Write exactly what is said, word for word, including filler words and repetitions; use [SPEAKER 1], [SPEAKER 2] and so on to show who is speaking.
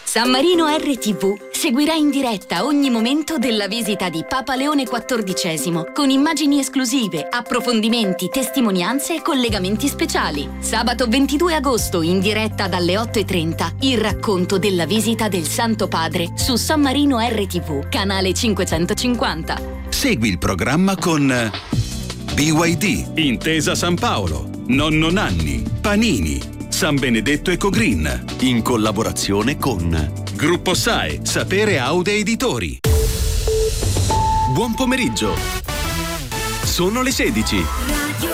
[SPEAKER 1] San Marino R T V seguirà in diretta ogni momento della visita di Papa Leone quattordicesimo con immagini esclusive, approfondimenti, testimonianze e collegamenti speciali. Sabato ventidue agosto in diretta dalle otto e trenta il racconto della visita del Santo Padre su San Marino R T V, canale cinquecentocinquanta.
[SPEAKER 2] Segui il programma con B Y D, Intesa San Paolo, Nonno Nanni, Panini, San Benedetto Ecogreen, in collaborazione con Gruppo S A E, Sapere Aude Editori. Buon pomeriggio. Sono le sedici.